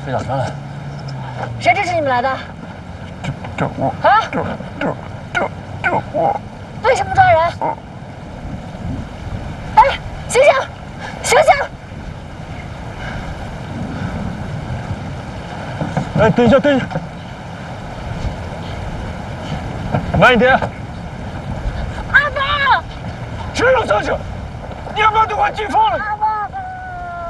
飞打船来。 谁支持你们来的？ 这我啊！ 这我。 为什么抓人？哎，醒醒，醒醒！ 哎，等一下，等一下，慢一点。 阿宝， 谁让上去？你要不要都快进放了？